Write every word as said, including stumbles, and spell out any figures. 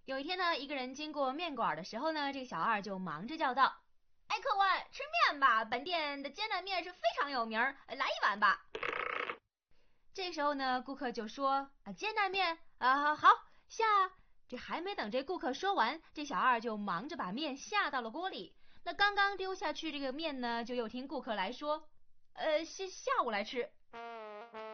有一天呢，一个人经过面馆的时候呢，这个小二就忙着叫道：“哎，客官，吃面吧，本店的煎蛋面是非常有名，来一碗吧。”这时候呢，顾客就说：“啊，煎蛋面啊，好下。”这还没等这顾客说完，这小二就忙着把面下到了锅里。那刚刚丢下去这个面呢，就又听顾客来说：“呃，下下午来吃。”